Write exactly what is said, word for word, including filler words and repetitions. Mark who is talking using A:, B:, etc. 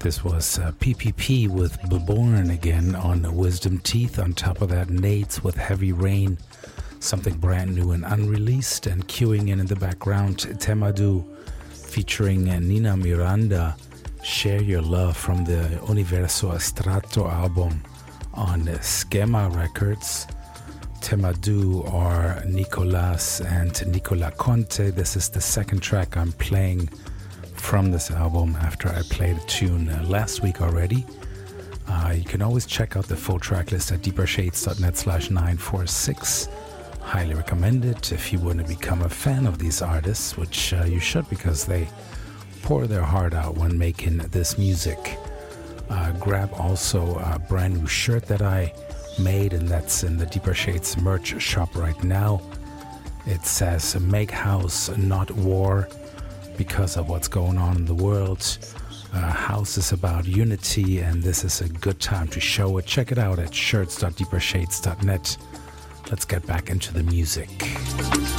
A: This was uh, P P P with Beborn again on Wisdom Teeth. On top of that, Nades with Heavy Rain, something brand new and unreleased. And queuing in in the background, Temadu featuring uh, Nina Miranda, Share Your Love from the Universo Astrato album on uh, Schema Records. Temadu are Nicolas and Nicola Conte. This is the second track I'm playing from this album after I played a tune uh, last week already. Uh, you can always check out the full track list at deepershades.net slash 946. Highly recommend it if you want to become a fan of these artists, which uh, you should, because they pour their heart out when making this music. Uh, grab also a brand new shirt that I made, and that's in the Deeper Shades merch shop right now. It says "Make House, Not War," because of what's going on in the world. Uh, house is about unity, and this is a good time to show it. Check it out at shirts dot deeper shades dot net. Let's get back into the music.